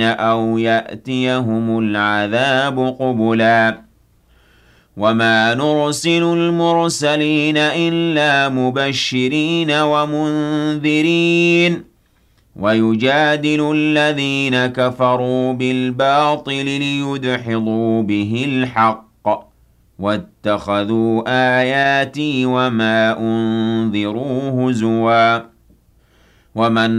أَوْ يَأْتِيَهُمُ الْعَذَابُ قُبُلًا وَمَا نُرْسِلُ الْمُرْسَلِينَ إِلَّا مُبَشِّرِينَ وَمُنذِرِينَ وَيُجَادِلُ الَّذِينَ كَفَرُوا بِالْبَاطِلِ لِيُدْحِضُوا بِهِ الْحَقَّ وَاتَّخَذُوا آيَاتِي وَمَا أُنذِرُوا هُزُوًا وَمَنْ